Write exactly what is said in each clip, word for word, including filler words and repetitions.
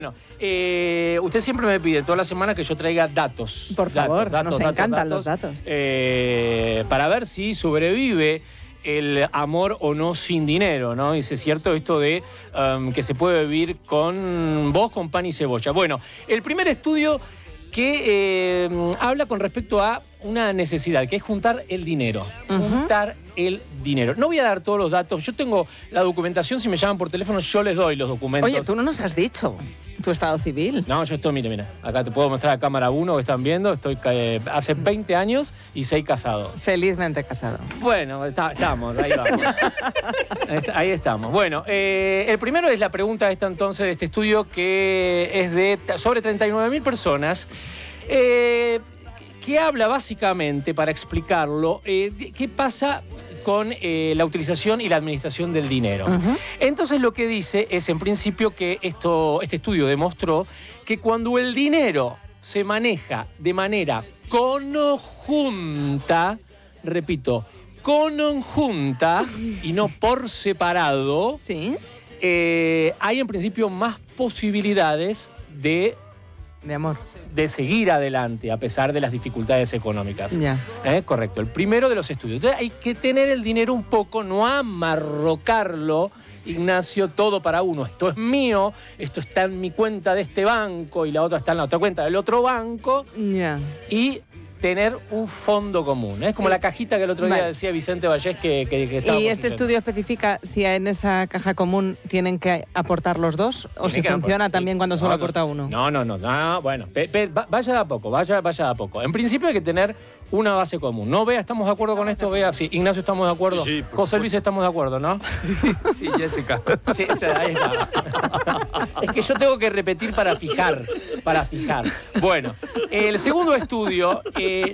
Bueno, eh, usted siempre me pide toda la semana que yo traiga datos. Por favor, datos, datos, nos datos, encantan datos, los datos. Eh, para ver si sobrevive el amor o no sin dinero, ¿no? Y es cierto esto de um, que se puede vivir con vos, con pan y cebolla. Bueno, el primer estudio que eh, habla con respecto a una necesidad, que es juntar el dinero. Uh-huh. Juntar el dinero. No voy a dar todos los datos. Yo tengo la documentación. Si me llaman por teléfono, yo les doy los documentos. Oye, tú no nos has dicho tu estado civil. No, yo estoy, mire, mira. Acá te puedo mostrar a cámara uno que están viendo. Estoy eh, hace veinte años y seis casados. Felizmente casado. Bueno, está, estamos, ahí vamos. Ahí estamos. Bueno, eh, el primero es la pregunta esta entonces de este estudio que es de sobre treinta y nueve mil personas. Eh, que habla básicamente, para explicarlo, eh, qué pasa con eh, la utilización y la administración del dinero. Uh-huh. Entonces lo que dice es, en principio, que esto, este estudio demostró que cuando el dinero se maneja de manera conjunta, repito, conjunta y no por separado, ¿sí? eh, hay en principio más posibilidades de... De amor. de seguir adelante a pesar de las dificultades económicas. Ya. ¿Eh? Correcto. El primero de los estudios. Entonces hay que tener el dinero un poco, no amarrocarlo, Ignacio, todo para uno. Esto es mío, esto está en mi cuenta de este banco y la otra está en la otra cuenta del otro banco. Ya. Y tener un fondo común. ¿eh? Es como la cajita que el otro día vale. decía Vicente Vallés que, que, que estaba. ¿Y este estudio especifica si en esa caja común tienen que aportar los dos? ¿O si funciona aportar, también cuando no, solo no, aporta uno? No, no, no. no bueno, pe, pe, vaya de a poco, vaya, vaya de a poco. En principio hay que tener una base común. ¿No, Bea? ¿Estamos de acuerdo con esto, Bea? Sí, Ignacio, ¿estamos de acuerdo? Sí, José Luis, ¿estamos de acuerdo, no? Sí, Jessica. Sí, ahí está. Es que yo tengo que repetir para fijar, para fijar. Bueno, el segundo estudio... Eh,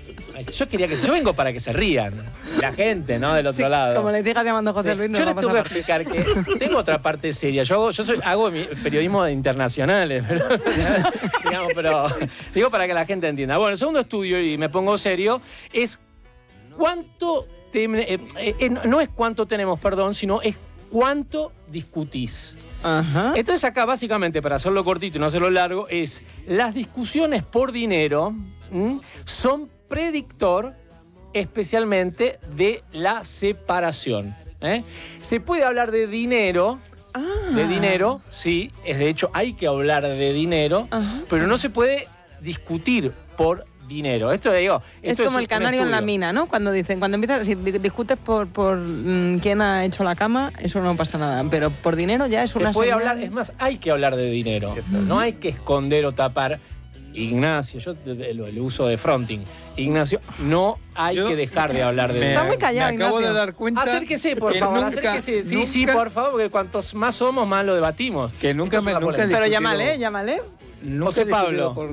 Yo quería que... Yo vengo para que se rían. La gente, ¿no? Del otro sí, lado. Como le digas llamando José Luis, no yo les vamos tengo a que explicar que tengo otra parte seria. Yo hago, yo soy, hago periodismo internacionales, pero, digamos, pero digo para que la gente entienda. Bueno, el segundo estudio, y me pongo serio, es cuánto... Te, eh, eh, no es cuánto tenemos, perdón, sino es cuánto discutís. Ajá. Entonces acá, básicamente, para hacerlo cortito y no hacerlo largo, es las discusiones por dinero ¿m? son predictor especialmente de la separación. ¿eh? Se puede hablar de dinero, ah. de dinero, sí, es de hecho hay que hablar de dinero, ajá. pero no se puede discutir por dinero. Esto digo, esto es como es el canario en la mina, ¿no? Cuando dicen, cuando empiezas, si discutes por, por mmm, quién ha hecho la cama, eso no pasa nada. Pero por dinero ya es se una. Se puede señal... hablar, es más, hay que hablar de dinero. Uh-huh. No hay que esconder o tapar. Ignacio, yo el, el uso de fronting. Ignacio, no hay yo, que dejar de hablar de dinero. Está muy callado, me acabo Ignacio. de dar cuenta. Acérquese, por favor, nunca, acérquese. Sí, nunca, sí, por favor, porque cuantos más somos, más lo debatimos. Que nunca me nunca Pero llámale, llámale. José Pablo. Por...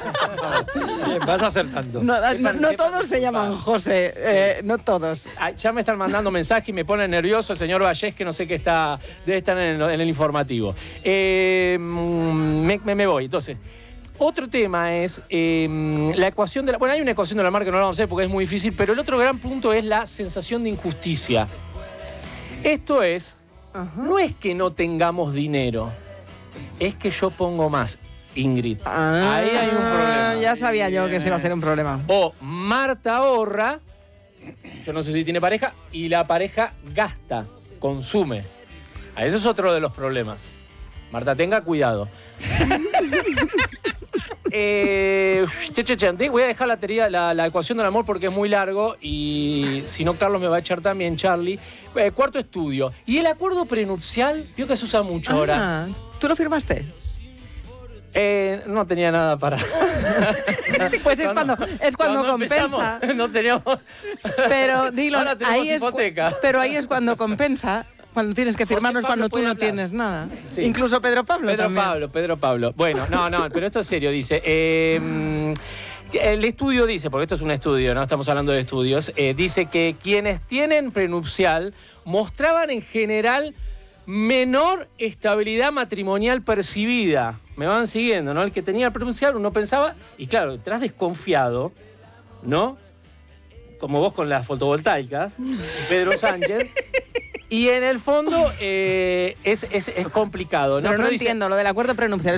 Bien, vas acertando. No, no, no todos se llaman José, sí. eh, no todos. Ah, ya me están mandando mensajes y me pone nervioso el señor Vallés, que no sé qué está, debe estar en el, en el informativo. Eh, me, me, me voy, entonces. Otro tema es eh, la ecuación de la... Bueno, hay una ecuación de la mar que no la vamos a hacer porque es muy difícil, pero el otro gran punto es la sensación de injusticia. Esto es, uh-huh. no es que no tengamos dinero, es que yo pongo más, Ingrid. Ah, ahí hay un problema. Ya sabía yo que se iba a hacer un problema. O Marta ahorra, yo no sé si tiene pareja, y la pareja gasta, consume. Ah, ese es otro de los problemas. Marta, tenga cuidado. Eh, che, che, che, voy a dejar la, teoría, la, la ecuación del amor porque es muy largo y si no Carlos me va a echar también, Charlie. Eh, cuarto estudio. Y el acuerdo prenupcial, vio que se usa mucho ah, ahora. ¿Tú lo firmaste? Eh, no tenía nada para... Pues es cuando, cuando, es cuando, cuando compensa. No teníamos... Pero dilo, ahora tenemos ahí hipoteca. Es, pero ahí es cuando compensa. Cuando tienes que firmarnos cuando tú no hablar. tienes nada. Sí. Incluso Pedro Pablo Pedro también. Pablo, Pedro Pablo. Bueno, no, no, pero esto es serio, dice. Eh, el estudio dice, porque esto es un estudio, no estamos hablando de estudios, eh, dice que quienes tienen prenupcial mostraban en general menor estabilidad matrimonial percibida. Me van siguiendo, ¿no? El que tenía prenupcial uno pensaba, y claro, estás desconfiado, ¿no? Como vos con las fotovoltaicas, Pedro Sánchez. Y en el fondo eh, es, es, es complicado, ¿no? Pero no dice- entiendo lo del acuerdo prenupcial.